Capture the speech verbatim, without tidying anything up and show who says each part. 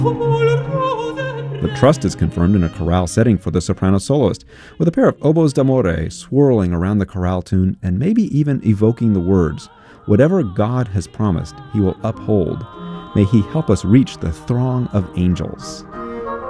Speaker 1: The trust is confirmed in a chorale setting for the soprano soloist, with a pair of oboes d'amore swirling around the chorale tune and maybe even evoking the words, "Whatever God has promised, he will uphold. May he help us reach the throng of angels."